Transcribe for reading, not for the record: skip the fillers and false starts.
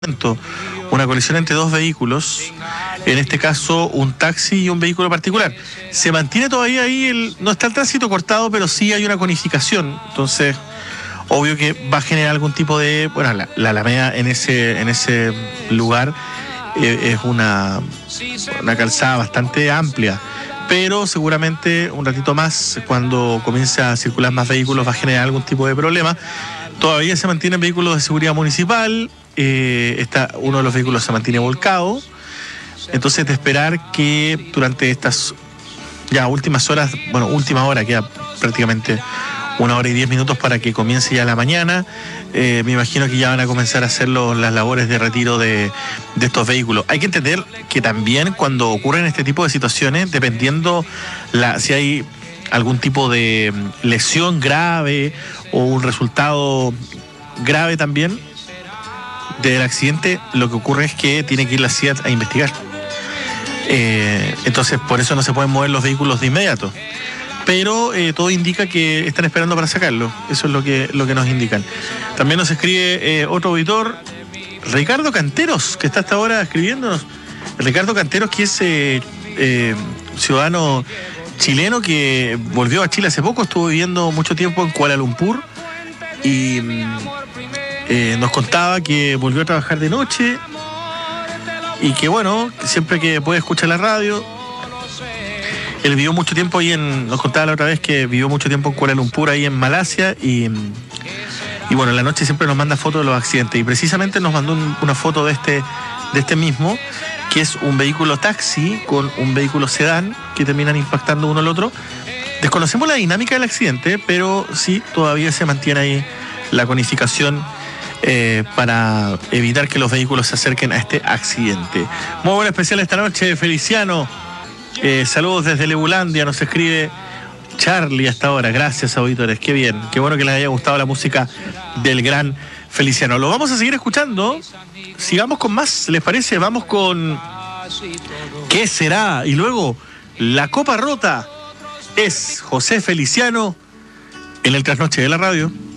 una colisión entre dos vehículos, en este caso un taxi y un vehículo particular. Se mantiene todavía ahí, no está el tránsito cortado, pero sí hay una conificación, entonces obvio que va a generar algún tipo de, bueno, la Alameda en ese lugar es una calzada bastante amplia, pero seguramente un ratito más, cuando comience a circular más vehículos, va a generar algún tipo de problema. Todavía se mantienen vehículos de seguridad municipal, uno de los vehículos se mantiene volcado, entonces de esperar que durante estas ya últimas horas, bueno, última hora, queda prácticamente 1 hora y 10 minutos para que comience ya la mañana. Me imagino que ya van a comenzar a hacer las labores de retiro de estos vehículos. Hay que entender que también cuando ocurren este tipo de situaciones, dependiendo si hay algún tipo de lesión grave o un resultado grave también del accidente, lo que ocurre es que tiene que ir la CIAT a investigar. Entonces, por eso no se pueden mover los vehículos de inmediato. Pero todo indica que están esperando para sacarlo. Eso es lo que nos indican. También nos escribe otro auditor, Ricardo Canteros, que está hasta ahora escribiéndonos. Ricardo Canteros, que es ciudadano chileno que volvió a Chile hace poco, estuvo viviendo mucho tiempo en Kuala Lumpur y nos contaba que volvió a trabajar de noche y que bueno, siempre que puede escuchar la radio. Él vivió mucho tiempo ahí nos contaba la otra vez que vivió mucho tiempo en Kuala Lumpur, ahí en Malasia, y bueno, en la noche siempre nos manda fotos de los accidentes, y precisamente nos mandó una foto de este mismo, que es un vehículo taxi con un vehículo sedán que terminan impactando uno al otro. Desconocemos la dinámica del accidente, pero sí, todavía se mantiene ahí la conificación para evitar que los vehículos se acerquen a este accidente. Muy buen especial esta noche, Feliciano. Saludos desde Lebulandia, nos escribe Charlie hasta ahora. Gracias, auditores, qué bien, qué bueno que les haya gustado la música del gran Feliciano. Lo vamos a seguir escuchando, sigamos con más, ¿les parece? Vamos con ¿Qué será? Y luego La Copa Rota. Es José Feliciano en el Trasnoche de la Radio.